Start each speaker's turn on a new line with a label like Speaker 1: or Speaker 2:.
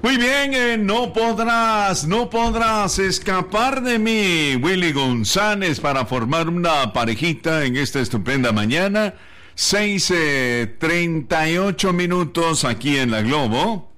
Speaker 1: Muy bien, no podrás escapar de mí, Willy González, para formar una parejita en esta estupenda mañana. 6:38 minutos aquí en la Globo.